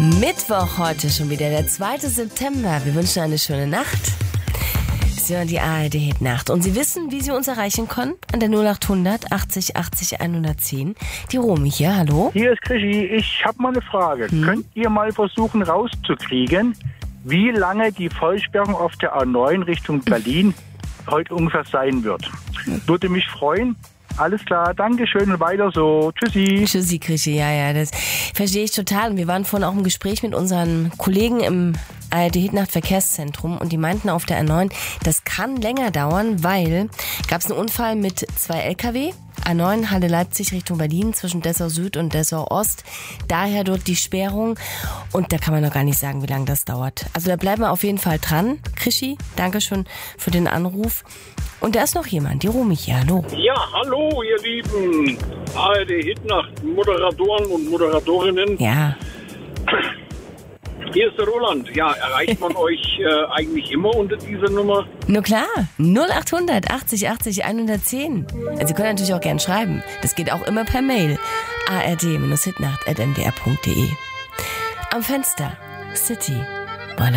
Mittwoch heute schon wieder, der 2. September. Wir wünschen eine schöne Nacht. Sie hören die ARD Hit Nacht. Und Sie wissen, wie Sie uns erreichen können? An der 0800 80 80 110. Die Romy hier, hallo? Hier ist Krischi. Ich habe mal eine Frage. Könnt ihr mal versuchen rauszukriegen, wie lange die Vollsperrung auf der A9 Richtung Berlin heute ungefähr sein wird? Würde mich freuen. Alles klar, Dankeschön und weiter so. Tschüssi. Tschüssi, Krischi. Ja, das verstehe ich total. Und wir waren vorhin auch im Gespräch mit unseren Kollegen im ARD Hit Nacht Verkehrszentrum und die meinten auf der A9, das kann länger dauern, weil gab es einen Unfall mit 2 LKW. A9 Halle Leipzig Richtung Berlin zwischen Dessau Süd und Dessau Ost. Daher dort die Sperrung. Und da kann man noch gar nicht sagen, wie lange das dauert. Also da bleiben wir auf jeden Fall dran. Krischi, danke schon für den Anruf. Und da ist noch jemand, die Romy hier. Hallo. Ja, hallo, ihr lieben ARD Hitnacht Moderatoren und Moderatorinnen. Ja. Hier ist der Roland. Ja, erreicht man euch eigentlich immer unter dieser Nummer? Nur klar. 0800 80 80 110. Also Sie können natürlich auch gern schreiben. Das geht auch immer per Mail. ard-hitnacht@mdr.de. Am Fenster. City.